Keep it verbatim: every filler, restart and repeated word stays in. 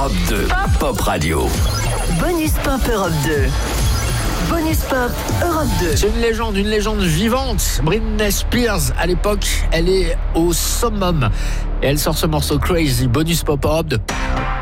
Europe deux, Pop Radio. Bonus Pop Europe deux. Bonus Pop Europe deux. C'est une légende, une légende vivante. Britney Spears, à l'époque, elle est au summum. Et elle sort ce morceau Crazy. Bonus Pop Europe deux.